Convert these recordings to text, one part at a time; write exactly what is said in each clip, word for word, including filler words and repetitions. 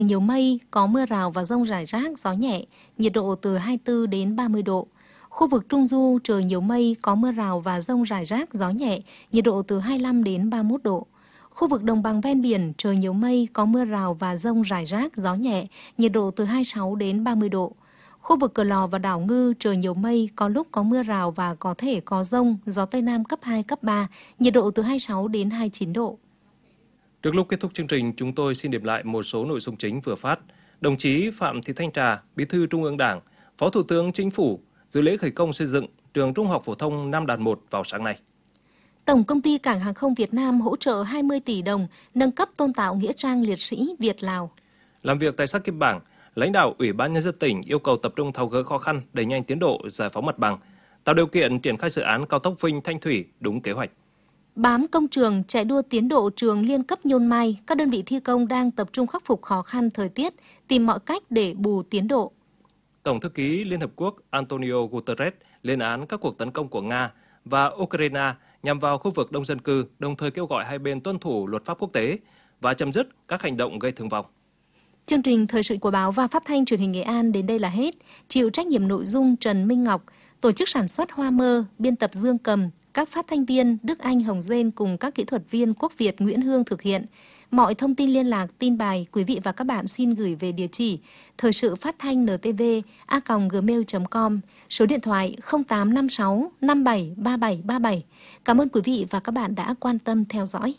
Nhiều mây, có mưa rào và dông rải rác, gió nhẹ, nhiệt độ từ hai mươi tư đến ba mươi độ. Khu vực Trung Du trời nhiều mây, có mưa rào và dông rải rác, gió nhẹ, nhiệt độ từ hai mươi lăm đến ba mươi mốt độ. Khu vực đồng bằng ven biển trời nhiều mây, có mưa rào và dông rải rác, gió nhẹ, nhiệt độ từ hai mươi sáu đến ba mươi độ. Khu vực Cửa Lò và đảo Ngư trời nhiều mây, có lúc có mưa rào và có thể có dông, gió Tây Nam cấp hai, cấp ba, nhiệt độ từ hai mươi sáu đến hai mươi chín độ. Trước lúc kết thúc chương trình, chúng tôi xin điểm lại một số nội dung chính vừa phát. Đồng chí Phạm Thị Thanh Trà, Bí thư Trung ương Đảng, Phó Thủ tướng Chính phủ dự lễ khởi công xây dựng trường Trung học phổ thông Nam Đạt một vào sáng nay. Tổng công ty Cảng hàng không Việt Nam hỗ trợ hai mươi tỷ đồng nâng cấp tôn tạo nghĩa trang liệt sĩ Việt-Lào. Làm việc tại xã Kim Bảng, lãnh đạo Ủy ban Nhân dân tỉnh yêu cầu tập trung tháo gỡ khó khăn, đẩy nhanh tiến độ giải phóng mặt bằng, tạo điều kiện triển khai dự án cao tốc Vinh - Thanh Thủy đúng kế hoạch. Bám công trường chạy đua tiến độ trường liên cấp Nhôn Mai, các đơn vị thi công đang tập trung khắc phục khó khăn thời tiết, tìm mọi cách để bù tiến độ. Tổng thư ký Liên Hợp Quốc Antonio Guterres lên án các cuộc tấn công của Nga và Ukraine nhằm vào khu vực đông dân cư, đồng thời kêu gọi hai bên tuân thủ luật pháp quốc tế và chấm dứt các hành động gây thương vong. Chương trình thời sự của báo và phát thanh truyền hình Nghệ An đến đây là hết. Chịu trách nhiệm nội dung Trần Minh Ngọc, tổ chức sản xuất Hoa Mơ, biên tập Dương Cầm, các phát thanh viên Đức Anh, Hồng Dên cùng các kỹ thuật viên Quốc Việt, Nguyễn Hương thực hiện. Mọi thông tin liên lạc, tin bài, quý vị và các bạn xin gửi về địa chỉ thời sự phát thanh en tê vê a còng gmail chấm com, số điện thoại không tám năm sáu năm bảy ba bảy ba bảy. Cảm ơn quý vị và các bạn đã quan tâm theo dõi.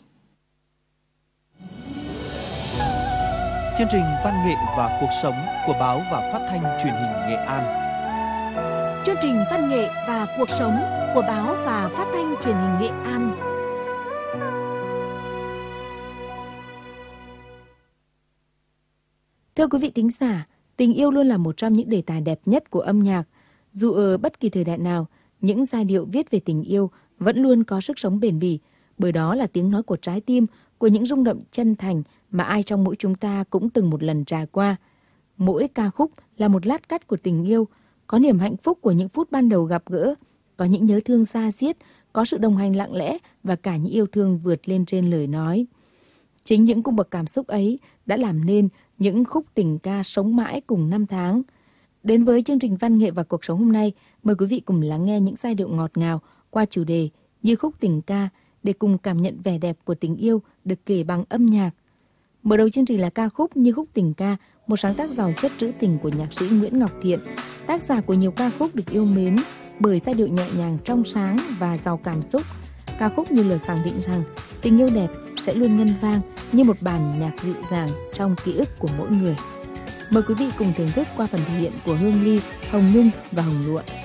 Chương trình Văn nghệ và cuộc sống của báo và phát thanh truyền hình Nghệ An. Chương trình Văn nghệ và cuộc sống của báo và phát thanh truyền hình Nghệ An. Thưa quý vị thính giả, tình yêu luôn là một trong những đề tài đẹp nhất của âm nhạc. Dù ở bất kỳ thời đại nào, những giai điệu viết về tình yêu vẫn luôn có sức sống bền bỉ, bởi đó là tiếng nói của trái tim, của những rung động chân thành mà ai trong mỗi chúng ta cũng từng một lần trải qua. Mỗi ca khúc là một lát cắt của tình yêu, có niềm hạnh phúc của những phút ban đầu gặp gỡ, có những nhớ thương da diết, có sự đồng hành lặng lẽ và cả những yêu thương vượt lên trên lời nói. Chính những cung bậc cảm xúc ấy đã làm nên những khúc tình ca sống mãi cùng năm tháng. Đến với chương trình Văn nghệ và cuộc sống hôm nay, mời quý vị cùng lắng nghe những giai điệu ngọt ngào qua chủ đề Như khúc tình ca để cùng cảm nhận vẻ đẹp của tình yêu được kể bằng âm nhạc. Mở đầu chương trình là ca khúc Như khúc tình ca, một sáng tác giàu chất trữ tình của nhạc sĩ Nguyễn Ngọc Thiện, tác giả của nhiều ca khúc được yêu mến bởi giai điệu nhẹ nhàng trong sáng và giàu cảm xúc. Ca khúc như lời khẳng định rằng tình yêu đẹp sẽ luôn ngân vang như một bản nhạc dịu dàng trong ký ức của mỗi người. Mời quý vị cùng thưởng thức qua phần thể hiện của Hương Ly, Hồng Nhung và Hồng Lụa.